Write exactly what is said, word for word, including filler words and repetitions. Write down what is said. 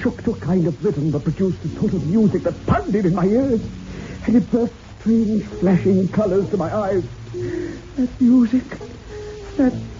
shook to a kind of rhythm that produced a sort of music that pounded in my ears. And it brought strange flashing colors to my eyes. That music, that